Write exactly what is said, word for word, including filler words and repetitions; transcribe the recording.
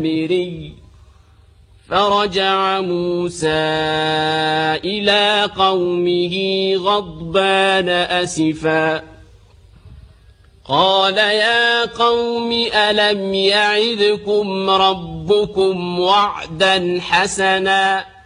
السامري فرجع موسى إلى قومه غضبان أسفا قال يا قوم ألم يعدكم ربكم وعدا حسنا